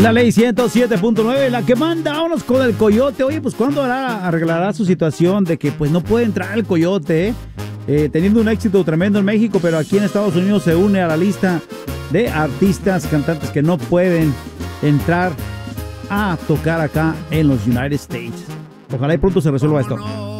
La ley 107.9, la que manda, vámonos con el Coyote. Oye, pues ¿cuándo arreglará su situación de que pues no puede entrar el Coyote, teniendo un éxito tremendo en México, pero aquí en Estados Unidos se une a la lista de artistas, cantantes que no pueden entrar a tocar acá en los United States? Ojalá y pronto se resuelva esto.